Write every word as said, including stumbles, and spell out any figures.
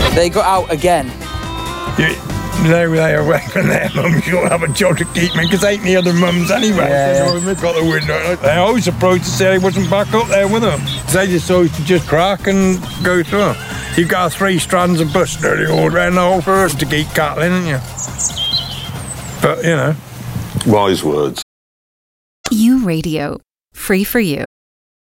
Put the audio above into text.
They got out again. You, they were there when their mums you'll have a job to keep me because ain't the other mums anyway. Yeah, So they've got the window. They're always surprised to say he wasn't back up there with them. They just always to just crack and go through them. You've got three strands of bus nearly all around the whole forest to keep cattle in, haven't you? But, you know. Wise words. You Radio. Free for you.